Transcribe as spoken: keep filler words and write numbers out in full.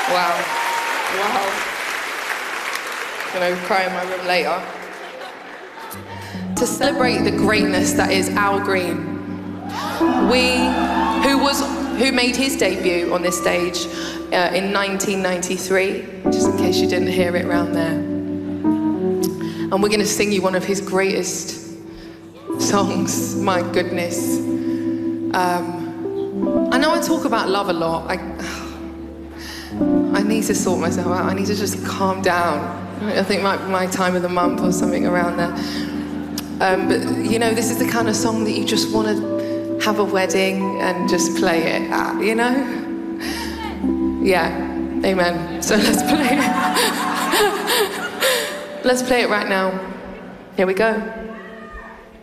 Wow. Wow. I'm gonna cry in my room later. To celebrate the greatness that is Al Green. We, who was, who made his debut on this stage uh, in nineteen ninety-three, just in case you didn't hear it round there. And we're gonna sing you one of his greatest songs, my goodness. Um, I know I talk about love a lot. I, I need to sort myself out. I need to just calm down. I think my, my time of the month or something around there. Um, but, you know, this is the kind of song that you just want to have a wedding and just play it at, you know? Yeah, amen. So let's play it. Let's play it right now. Here we go.